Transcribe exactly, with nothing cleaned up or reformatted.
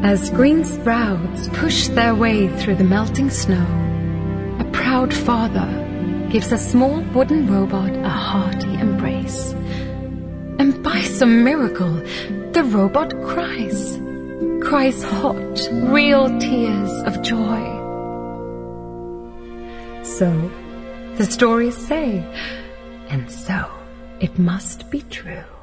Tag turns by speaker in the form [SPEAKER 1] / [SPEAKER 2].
[SPEAKER 1] As green sprouts push their way through the melting snow, a proud father gives a small wooden robot a hearty embrace. And by some miracle, the robot cries, cries hot, real tears of joy. So the stories say, and so it must be true.